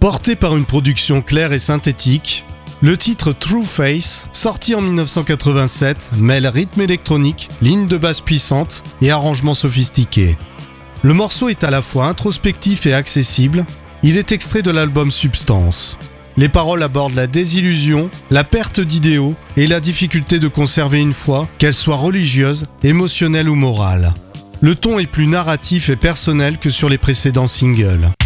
Porté par une production claire et synthétique, le titre True Face, sorti en 1987, mêle rythme électronique, ligne de basse puissante et arrangements sophistiqués. Le morceau est à la fois introspectif et accessible, il est extrait de l'album Substance. Les paroles abordent la désillusion, la perte d'idéaux et la difficulté de conserver une foi, qu'elle soit religieuse, émotionnelle ou morale. Le ton est plus narratif et personnel que sur les précédents singles.